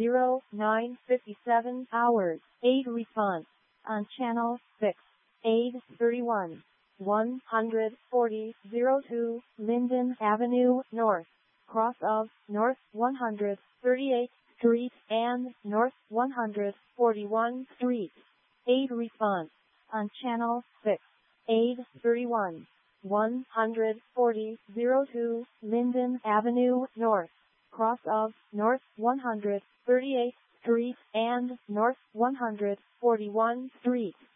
09:57 hours. Aid response on channel 6. Aid 31. 14002 Linden Avenue North, cross of North 138th Street and North 141st Street. Aid response on channel 6. Aid 31. 14002 Linden Avenue North, cross of North 138th Street and North 141st Street.